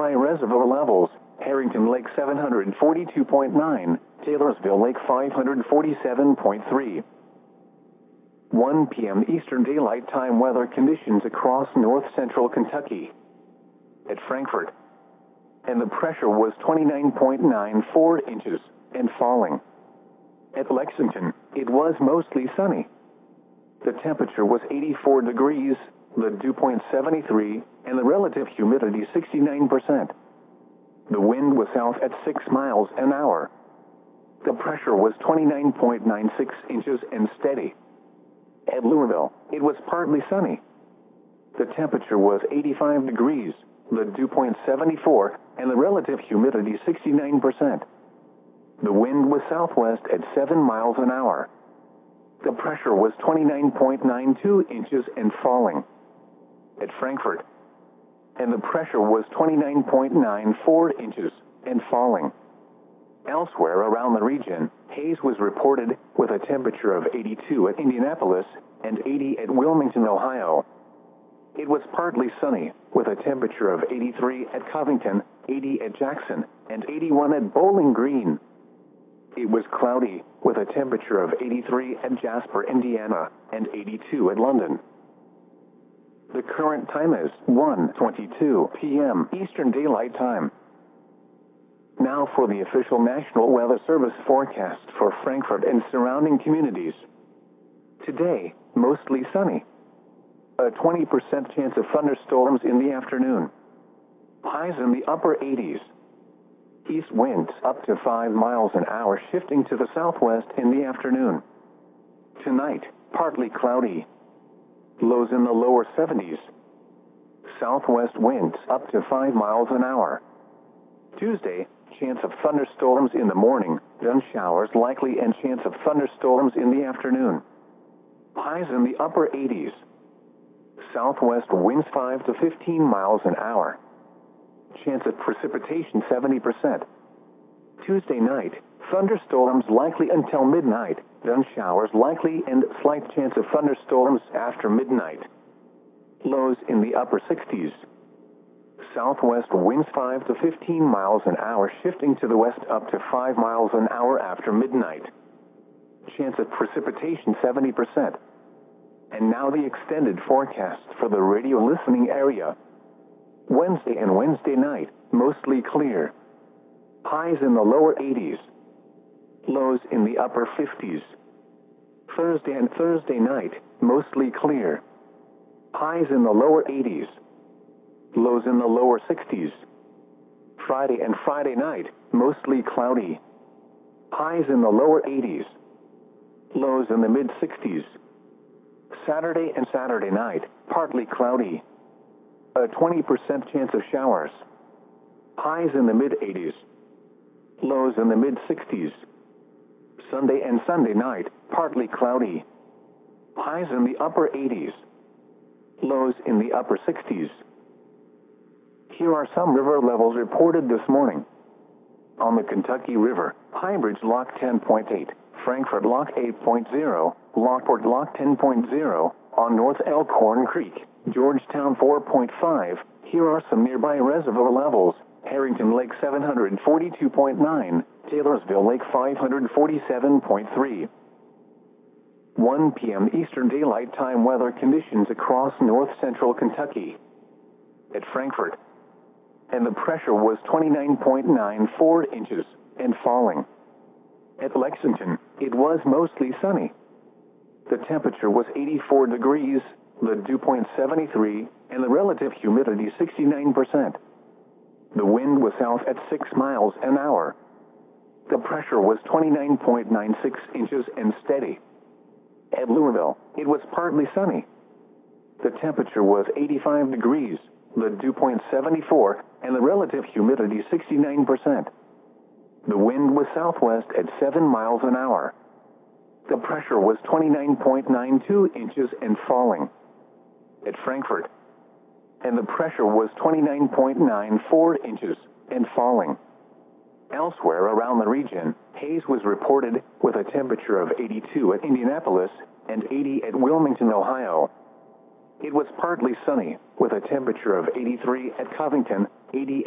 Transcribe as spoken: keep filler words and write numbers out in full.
nearby reservoir levels: Harrington Lake seven hundred forty-two point nine, Taylorsville Lake five hundred forty-seven point three. one p m Eastern Daylight Time weather conditions across north-central Kentucky. At Frankfort, and the pressure was twenty-nine point nine four inches and falling. At Lexington, it was mostly sunny. The temperature was eighty-four degrees, the dew point seventy-three, and the relative humidity sixty-nine percent. The wind was south at six miles an hour. The pressure was twenty-nine point nine six inches and steady. At Louisville, it was partly sunny. The temperature was eighty-five degrees, the dew point seventy-four, and the relative humidity sixty-nine percent. The wind was southwest at seven miles an hour. The pressure was twenty-nine point nine two inches and falling. At Frankfort, and the pressure was twenty-nine point nine four inches and falling. Elsewhere around the region, haze was reported with a temperature of eighty-two at Indianapolis and eighty at Wilmington, Ohio. It was partly sunny with a temperature of eighty-three at Covington, eighty at Jackson, and eighty-one at Bowling Green. It was cloudy with a temperature of eighty-three at Jasper, Indiana, and eighty-two at London. The current time is one twenty-two p m Eastern Daylight Time. Now for the official National Weather Service forecast for Frankfort and surrounding communities. Today, mostly sunny. A twenty percent chance of thunderstorms in the afternoon. Highs in the upper eighties. East winds up to five miles an hour, shifting to the southwest in the afternoon. Tonight, partly cloudy. Lows in the lower seventies. Southwest winds up to five miles an hour. Tuesday, chance of thunderstorms in the morning, then showers likely and chance of thunderstorms in the afternoon. Highs in the upper eighties. Southwest winds five to fifteen miles an hour. Chance of precipitation seventy percent. Tuesday night, thunderstorms likely until midnight, then showers likely and slight chance of thunderstorms after midnight. Lows in the upper sixties. Southwest winds five to fifteen miles an hour, shifting to the west up to five miles an hour after midnight. Chance of precipitation seventy percent. And now the extended forecast for the radio listening area. Wednesday and Wednesday night, mostly clear. Highs in the lower eighties. Lows in the upper fifties. Thursday and Thursday night, mostly clear. Highs in the lower eighties. Lows in the lower sixties. Friday and Friday night, mostly cloudy. Highs in the lower eighties. Lows in the mid sixties. Saturday and Saturday night, partly cloudy. A twenty percent chance of showers. Highs in the mid eighties. Lows in the mid sixties. Sunday and Sunday night, partly cloudy. Highs in the upper eighties. Lows in the upper sixties. Here are some river levels reported this morning. On the Kentucky River, Highbridge Lock ten point eight, Frankfort Lock eight point zero, Lockport Lock ten point zero, on North Elkhorn Creek, Georgetown four point five. Here are some nearby reservoir levels: Harrington Lake seven hundred forty-two point nine, Taylorsville Lake five hundred forty-seven point three. one p m Eastern Daylight Time weather conditions across north-central Kentucky. At Frankfort, and the pressure was twenty-nine point nine four inches and falling. At Lexington, it was mostly sunny. The temperature was eighty-four degrees, the dew point seventy-three, and the relative humidity sixty-nine percent. The wind was south at six miles an hour. The pressure was twenty-nine point nine six inches and steady. At Louisville, it was partly sunny. The temperature was eighty-five degrees, the dew point seventy-four, and the relative humidity sixty-nine percent. The wind was southwest at seven miles an hour. The pressure was twenty-nine point nine two inches and falling. At Frankfort, and the pressure was twenty-nine point nine four inches and falling. Elsewhere around the region, haze was reported with a temperature of eighty-two at Indianapolis and eighty at Wilmington, Ohio. It was partly sunny with a temperature of eighty-three at Covington, eighty